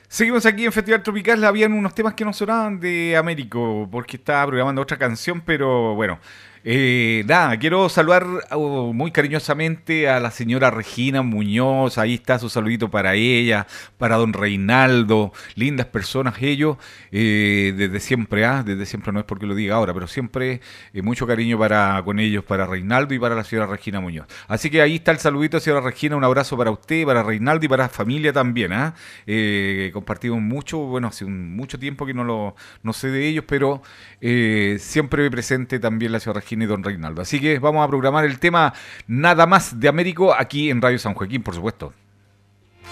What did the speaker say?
Seguimos aquí en Festival Tropical. Habían unos temas que no sonaban de Américo porque estaba programando otra canción, pero bueno. Nada, quiero saludar muy cariñosamente a la señora Regina Muñoz. Ahí está su saludito para ella, para don Reinaldo. Lindas personas ellos, desde siempre, desde siempre, no es porque lo diga ahora, pero siempre mucho cariño para con ellos, para Reinaldo y para la señora Regina Muñoz. Así que ahí está el saludito, señora Regina. Un abrazo para usted, para Reinaldo y para la familia también. Compartimos mucho, bueno, hace mucho tiempo que no sé de ellos, pero siempre presente también la señora Regina y don Reinaldo. Así que vamos a programar el tema Nada más de Américo aquí en Radio San Joaquín, por supuesto.